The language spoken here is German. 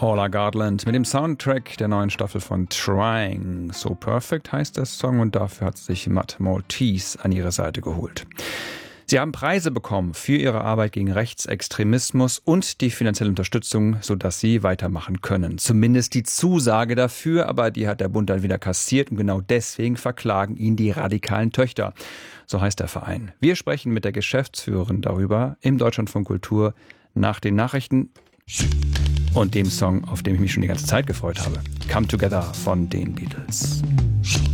Paula Gardland mit dem Soundtrack der neuen Staffel von Trying. So Perfect heißt der Song und dafür hat sich Matt Maltese an ihre Seite geholt. Sie haben Preise bekommen für ihre Arbeit gegen Rechtsextremismus und die finanzielle Unterstützung, sodass sie weitermachen können. Zumindest die Zusage dafür, aber die hat der Bund dann wieder kassiert und genau deswegen verklagen ihn die radikalen Töchter. So heißt der Verein. Wir sprechen mit der Geschäftsführerin darüber im Deutschlandfunk Kultur nach den Nachrichten und dem Song, auf den ich mich schon die ganze Zeit gefreut habe. Come Together von den Beatles.